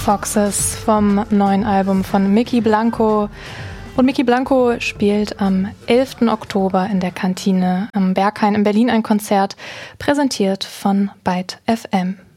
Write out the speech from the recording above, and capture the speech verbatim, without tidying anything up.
Foxes vom neuen Album von Mickey Blanco. Und Mickey Blanco spielt am elften Oktober in der Kantine am Berghain in Berlin ein Konzert, präsentiert von Byte F M.